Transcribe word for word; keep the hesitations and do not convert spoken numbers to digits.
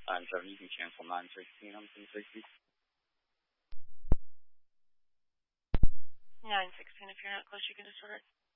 nine seven, you can cancel nine sixteen on three sixty. nine sixteen, if you're not close, you can just order it.